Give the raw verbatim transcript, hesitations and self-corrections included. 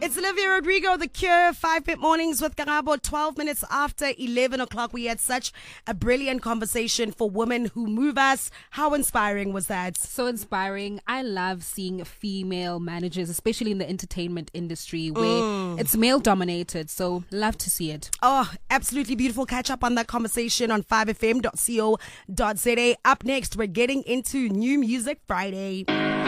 It's Olivia Rodrigo, The Cure, Five Bit Mornings with Karabo. twelve minutes after eleven o'clock, we had such a brilliant conversation for women who move us. How inspiring was that? So inspiring. I love seeing female managers, especially in the entertainment industry where Mm. it's male dominated. So love to see it. Oh, absolutely beautiful. Catch up on that conversation on five f m dot co dot za. Up next, we're getting into New Music Friday.